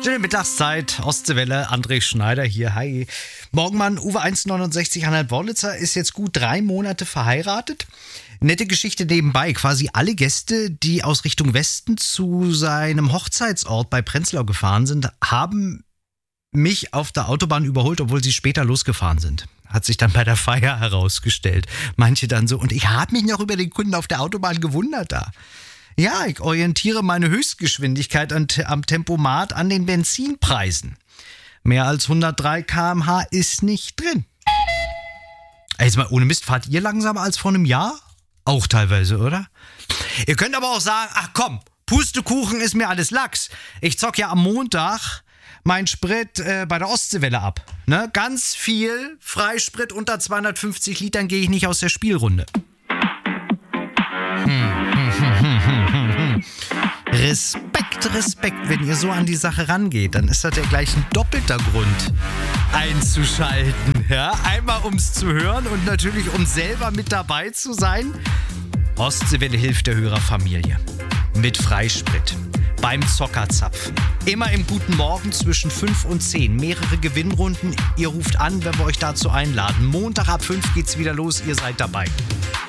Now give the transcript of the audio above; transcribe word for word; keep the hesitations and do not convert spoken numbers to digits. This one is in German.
Stille Mittagszeit, Ostseewelle, André Schneider hier, hi. Morgenmann, Uwe eins neunundsechzig, Heinrich Worlitzer ist jetzt gut drei Monate verheiratet. Nette Geschichte nebenbei, quasi alle Gäste, die aus Richtung Westen zu seinem Hochzeitsort bei Prenzlau gefahren sind, haben mich auf der Autobahn überholt, obwohl sie später losgefahren sind. Hat sich dann bei der Feier herausgestellt. Manche dann so, und ich habe mich noch über den Kunden auf der Autobahn gewundert da. Ja, ich orientiere meine Höchstgeschwindigkeit an, am Tempomat an den Benzinpreisen. Mehr als hundertdrei Kilometer pro Stunde ist nicht drin. Jetzt mal ohne Mist, fahrt ihr langsamer als vor einem Jahr? Auch teilweise, oder? Ihr könnt aber auch sagen, ach komm, Pustekuchen ist mir alles Lachs. Ich zock ja am Montag mein Sprit äh, bei der Ostseewelle ab. Ne? Ganz viel Freisprit unter zweihundertfünfzig Litern gehe ich nicht aus der Spielrunde. Hm. Respekt, Respekt, wenn ihr so an die Sache rangeht, dann ist das ja gleich ein doppelter Grund einzuschalten. Ja? Einmal ums zu hören und natürlich um selber mit dabei zu sein. Ostseewelle hilft der Hörerfamilie mit Freisprit beim Zockerzapfen. Immer im guten Morgen zwischen fünf und zehn. Mehrere Gewinnrunden. Ihr ruft an, wenn wir euch dazu einladen. Montag ab fünf geht's wieder los. Ihr seid dabei.